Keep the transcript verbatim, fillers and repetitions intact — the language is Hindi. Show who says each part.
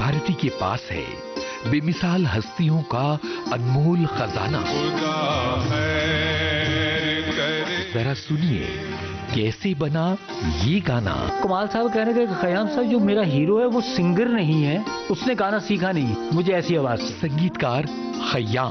Speaker 1: भारती के पास है बेमिसाल हस्तियों का अनमोल खजाना। जरा सुनिए कैसे बना ये गाना।
Speaker 2: कमाल साहब कहने के खयाम साहब जो मेरा हीरो है वो सिंगर नहीं है, उसने गाना सीखा नहीं, मुझे ऐसी आवाज।
Speaker 1: संगीतकार खयाम।